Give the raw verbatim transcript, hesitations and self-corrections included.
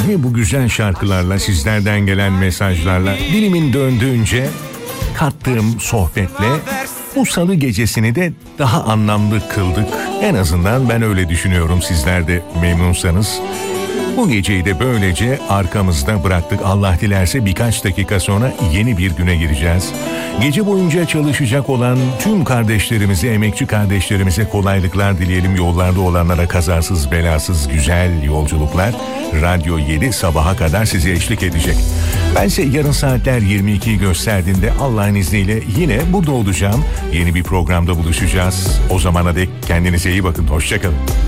Ve bu güzel şarkılarla, sizlerden gelen mesajlarla, dilimin döndüğünce kattığım sohbetle bu salı gecesini de daha anlamlı kıldık. En azından ben öyle düşünüyorum, sizler de memnunsanız. Bu geceyi de böylece arkamızda bıraktık. Allah dilerse birkaç dakika sonra yeni bir güne gireceğiz. Gece boyunca çalışacak olan tüm kardeşlerimize, emekçi kardeşlerimize kolaylıklar dileyelim. Yollarda olanlara kazasız belasız güzel yolculuklar. Radyo yedi sabaha kadar size eşlik edecek. Bense yarın saatler yirmi ikiyi gösterdiğinde Allah'ın izniyle yine burada olacağım. Yeni bir programda buluşacağız. O zamana dek kendinize iyi bakın. Hoşça kalın.